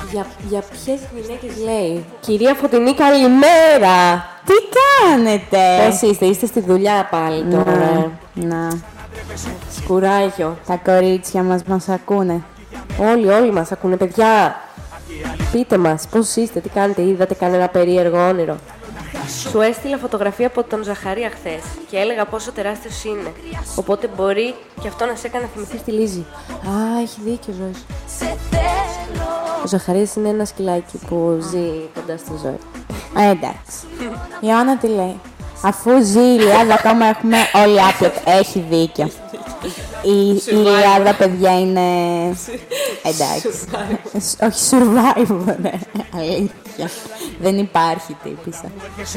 Για ποιες γυναίκες λέει? Κυρία Φωτεινή, καλημέρα! Τι κάνετε? Πώς είστε στη δουλειά πάλι τώρα? Να. Σκουράγιο. Τα κορίτσια μας ακούνε. Όλοι μας ακούνε, παιδιά. Πείτε μας, πώς είστε, τι κάνετε, είδατε κανένα περίεργο όνειρο? Σου έστειλα φωτογραφία από τον Ζαχαρία χθες και έλεγα πόσο τεράστιος είναι. Οπότε μπορεί και αυτό να σε έκανε να θυμηθείς τη Λίζη. Α, έχει δίκιο, Ζωή. Ο Ζαχαρίας είναι ένα σκυλάκι που ζει κοντά στη Ζωή. Εντάξει. Η Ιωάννα τι λέει? Αφού ζει η Ηλιάδα, ακόμα έχουμε όλοι άπλετ. Έχει δίκιο. Η Ηλιάδα, παιδιά, είναι... Εντάξει. Όχι, survivor, αλήθεια. Δεν υπάρχει τύπησα.